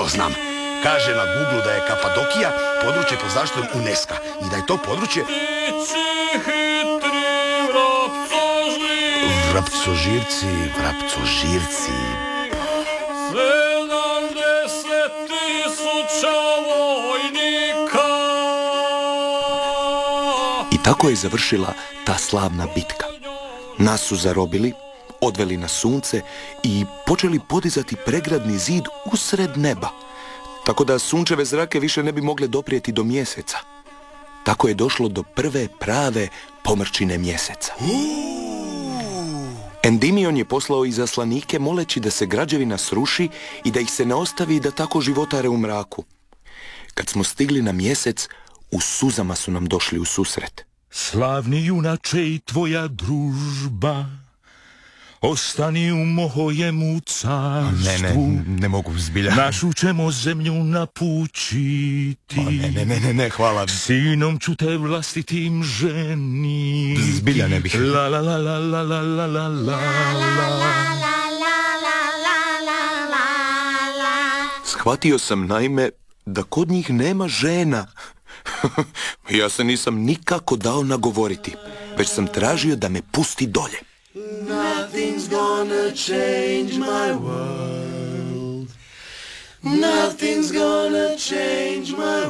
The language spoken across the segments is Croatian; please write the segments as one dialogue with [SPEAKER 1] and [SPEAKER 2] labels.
[SPEAKER 1] to znam. Kaže na Google da je Kapadokija područje pod zaštitom UNESCO i da je to područje... Vrapcožirci.
[SPEAKER 2] 70.000 vojnika.
[SPEAKER 3] I tako je završila ta slavna bitka. Nas su zarobili, odveli na sunce i počeli podizati pregradni zid usred neba, tako da sunčeve zrake više ne bi mogle doprijeti do mjeseca. Tako je došlo do prve prave pomrčine mjeseca. Endimion je poslao izaslanike moleći da se građevina sruši i da ih se ne ostavi da tako životare u mraku. Kad smo stigli na mjesec, u suzama su nam došli u susret.
[SPEAKER 2] Slavni junače i tvoja družba ostani u mojemu carstvu.
[SPEAKER 3] Ne mogu zbilja.
[SPEAKER 2] Našu ćemo zemlju napučiti.
[SPEAKER 3] Ne, hvala.
[SPEAKER 2] Sinom ću te vlastitim ženiti.
[SPEAKER 3] Zbilja ne bih.
[SPEAKER 2] La la la la la la la la la.
[SPEAKER 3] Shvatio sam naime da kod njih nema žena. Ja se nisam nikako dao nagovoriti, već sam tražio da me pusti dolje.
[SPEAKER 4] Nothing's gonna change my world. Nothing's gonna change my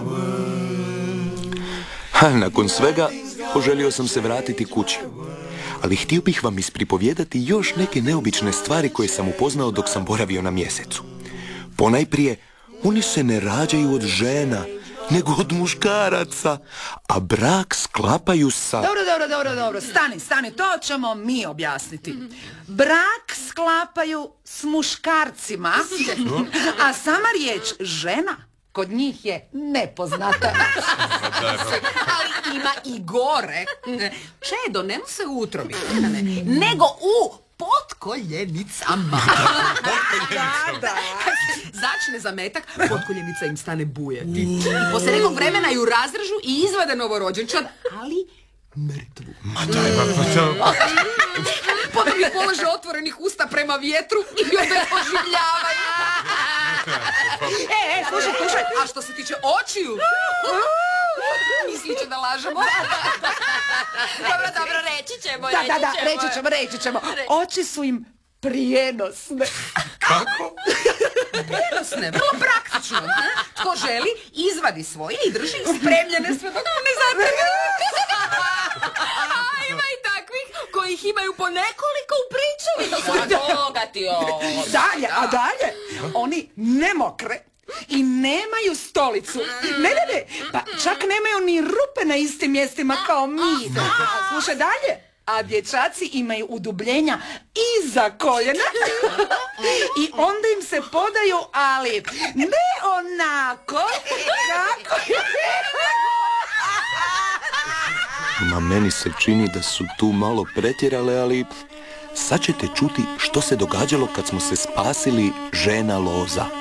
[SPEAKER 4] world.
[SPEAKER 3] Nakon svega, poželio sam se vratiti kući. Ali htio bih vam ispripovijedati još neke neobične stvari koje sam upoznao dok sam boravio na mjesecu. Ponajprije, oni se ne rađaju od žena, nego od muškaraca, a brak sklapaju sa...
[SPEAKER 5] Dobro, stani, to ćemo mi objasniti. Brak sklapaju s muškarcima, a sama riječ žena kod njih je nepoznata.
[SPEAKER 6] Ali ima i gore. Čedo ne nose u utrobi, nego u potkoljenicama. Da. Kad se začne zametak, potkoljenica im stane bujati. I poslije nekog vremena ju razrežu i izvade novorođenčad, ali mrtvu. Potom ih polože otvorenih usta prema vjetru i onda je oživljavaju. Slušaj, a što se tiče očiju, mislit će da lažemo. Dobro, reći ćemo.
[SPEAKER 5] Oči su im prijenosne.
[SPEAKER 3] Kako?
[SPEAKER 6] Prijenosne, vrlo praktično. Tko želi, izvadi svoje i drži ih spremljene sve dok ne zatrve. A ima i takvih kojih imaju po nekoliko u priču.
[SPEAKER 5] Dalje, oni nemokre i nemaju stolicu. Ne, pa čak nemaju ni rupe na istim mjestima kao mi. Slušaj dalje. A dječaci imaju udubljenja iza koljena i onda im se podaju, ali ne onako kako je.
[SPEAKER 3] Meni se čini da su tu malo pretjerale, ali sad ćete čuti što se događalo kad smo se spasili žena loza.